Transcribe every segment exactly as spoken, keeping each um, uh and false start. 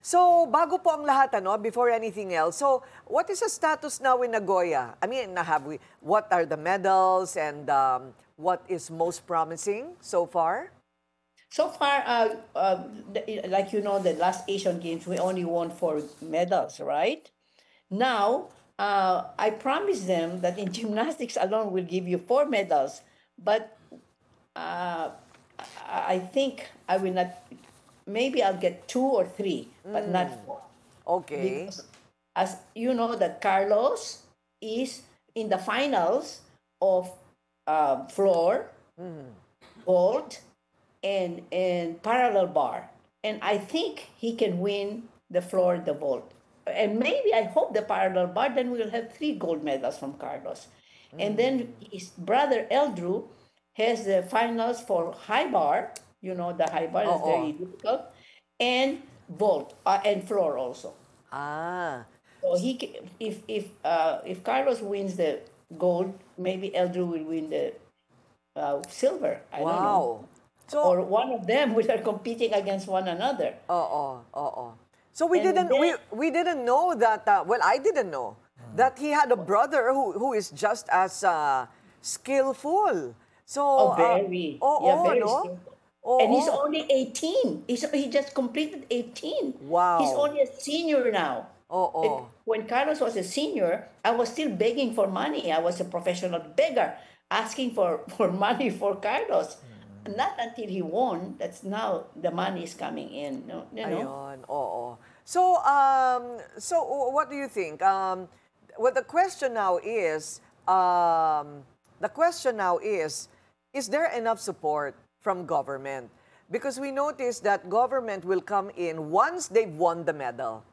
So, bago po ang lahat, ano, before anything else, so, what is the status now in Nagoya? I mean, na have we, what are the medals and um, what is most promising so far? So far, uh, uh, the- like you know, the last Asian Games, we only won four medals, right? Now, uh, I promise them that in gymnastics alone, we'll give you four medals. But uh, I I think I will not, maybe I'll get two or three, but not four. Okay. Because as you know that Carlos is in the finals of uh, floor, vault, and and parallel bar, and I think he can win the floor, the vault, and maybe I hope the parallel bar. Then we'll have three gold medals from Carlos, and then his brother Eldrew has the finals for high bar. You know the high bar is Oo. very difficult, and vault uh, and floor also. Ah. So he ca- if if uh, if Carlos wins the gold, maybe Eldrew will win the uh, silver. I don't know, Wow. So, or one of them which are competing against one another. oo, oo. So we And didn't we then, we didn't know that uh, well, I didn't know that he had a brother who who is just as uh, skillful. oh, So, uh, very, yeah, oo, very no? skillful. And he's Oo. only eighteen. He's, he just completed eighteen. He's Wow. only a senior now. Oo. It, when Carlos was a senior, I was still begging for money. I was a professional beggar, asking for, for money for Carlos. Not until he won. That's now the money is coming in. No, you know. Ayun, oo. So, um, so what do you think? Um, well, the question now is, um, the question now is, is there enough support from government? Because we notice that government will come in once they've won the medal.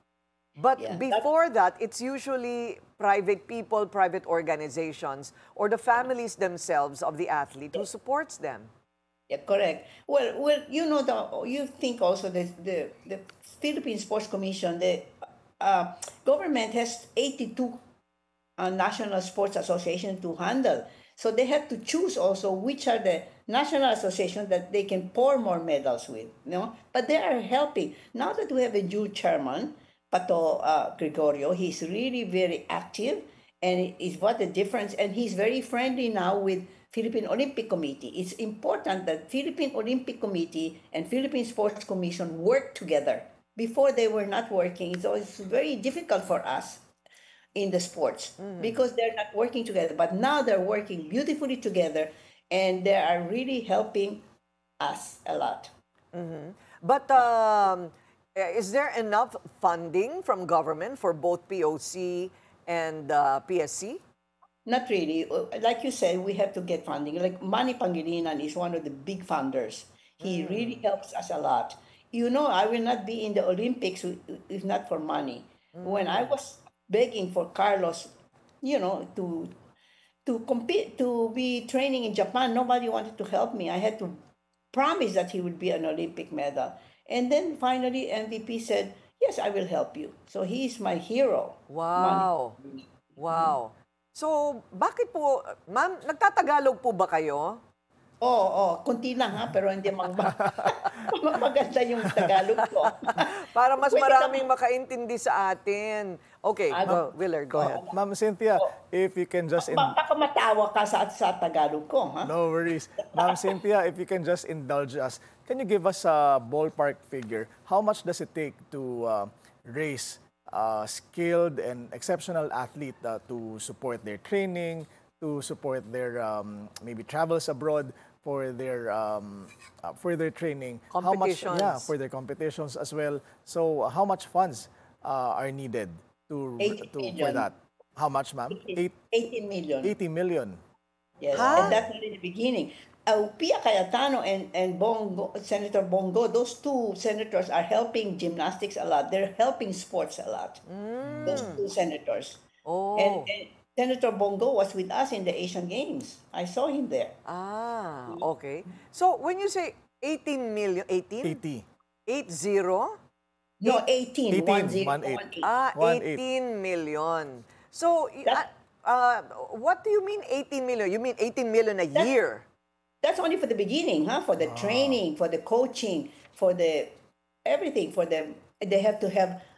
But Yeah, that, before that, it's usually private people, private organizations, or the families themselves of the athlete who supports them. yeah, correct. Well, well, you know, the you think also the the, the Philippine Sports Commission, the uh, government has eighty-two uh, national sports association to handle. So they have to choose also which are the national associations that they can pour more medals with. You know, but they are helping. Now that we have a new chairman, Pato uh, Gregorio, he's really very active, and is what the difference. And he's very friendly now with Philippine Olympic Committee. It's important that Philippine Olympic Committee and Philippine Sports Commission work together. Before they were not working, so it's very difficult for us in the sports because they're not working together. But now they're working beautifully together, and they are really helping us a lot. But um, eh, is there enough funding from government for both P O C and uh, P S C? Not really. Uh, Like you said, we have to get funding. Like Manny Pangilinan is one of the big funders. He really helps us a lot. You know, I will not be in the Olympics wi- if not for money. When I was begging for Carlos, you know, to to compete, to be training in Japan, nobody wanted to help me. I had to promise that he would be an Olympic medal. And then finally, M V P said, "Yes, I will help you." So he is my hero, Manny. Wow. Wow. So, bakit po, ma'am, nagtatagalog po ba kayo? Oo, oh, konti lang ha, pero hindi mag maganda yung Tagalog ko. Para mas Pwede ka maraming makaintindi sa atin. Okay, ano, go, Willard, go ahead. oo. Ma'am Cynthia, if you can just in Ba- Baka matawa ka sa, sa Tagalog ko, ha? no worries. Ma'am Cynthia, if you can just indulge us, can you give us a ballpark figure? How much does it take to uh, raise a skilled and exceptional athlete uh, to support their training, to support their um, maybe travels abroad for their um, uh, for their training? How much? Yeah, Competitions. for their competitions as well. So, uh, how much funds uh, are needed to eighteen to for million. that? How much, ma'am? Eight, eighteen million. eighty million. Yes, and Ha? that's only the beginning. Uh, Pia Cayetano and, and Bongo, Senator Bongo, those two senators are helping gymnastics a lot. They're helping sports a lot. Those two senators. And, Oh. and Senator Bongo was with us in the Asian Games. I saw him there. Ah, okay. So, when you say eighteen million, eighteen? eighty. Eight zero? No, eighteen. eighteen, One zero, one eight. one eight. Ah, One eight. eighteen million. So, y- That, ah, uh, what do you mean eighteen million? You mean eighteen million a that, year? that's only for the beginning, huh? For the training, for the coaching, for the everything, for the they have to have